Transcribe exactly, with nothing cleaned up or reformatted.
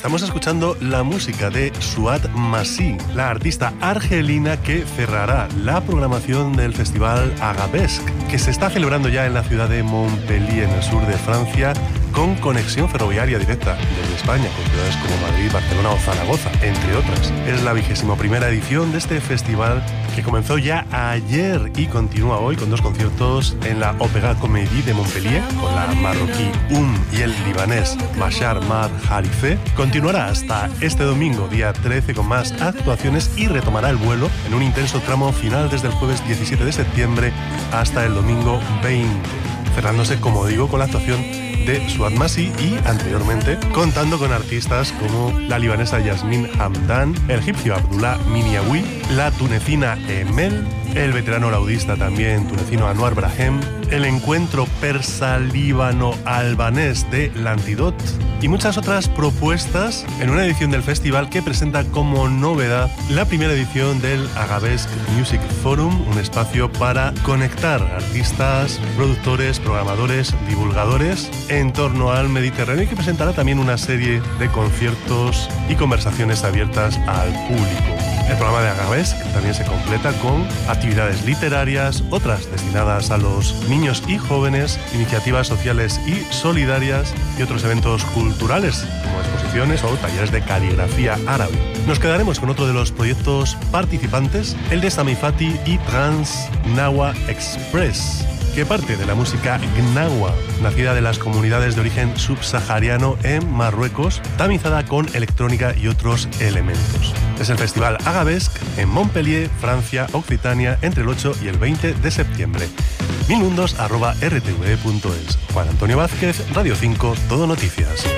Estamos escuchando la música de Suat Masí, la artista argelina que cerrará la programación del festival Agabesque, que se está celebrando ya en la ciudad de Montpellier, en el sur de Francia, con conexión ferroviaria directa desde España, con ciudades como Madrid, Barcelona o Zaragoza, entre otras. Es la vigésimo primera edición de este festival que comenzó ya ayer y continúa hoy con dos conciertos en la Opéra Comédie de Montpellier, con la marroquí Um y el libanés Machar Mad Harifé. Continuará hasta este domingo, día trece, con más actuaciones y retomará el vuelo en un intenso tramo final desde el jueves diecisiete de septiembre hasta el domingo veinte, cerrándose, como digo, con la actuación de Suat Masí y, anteriormente, contando con artistas como la libanesa Yasmin Hamdan, el egipcio Abdullah Miniawi, la tunecina Emel, el veterano laudista también tunecino Anwar Brahem, el encuentro persa-líbano-albanés de L'Antidot y muchas otras propuestas en una edición del festival que presenta como novedad la primera edición del Agabesque Music Forum, un espacio para conectar artistas, productores, programadores, divulgadores en torno al Mediterráneo, y que presentará también una serie de conciertos y conversaciones abiertas al público. El programa de Agabesque también se completa con actividades literarias, otras destinadas a los niños y jóvenes, iniciativas sociales y solidarias y otros eventos culturales como exposiciones o talleres de caligrafía árabe. Nos quedaremos con otro de los proyectos participantes, el de Sami Fati y Trans Gnawa Express, que parte de la música gnawa, nacida de las comunidades de origen subsahariano en Marruecos, tamizada con electrónica y otros elementos. Es el Festival Agabesque en Montpellier, Francia, Occitania, entre el ocho y el veinte de septiembre. milmundos arroba r t v punto es. Juan Antonio Vázquez, Radio cinco, Todo Noticias.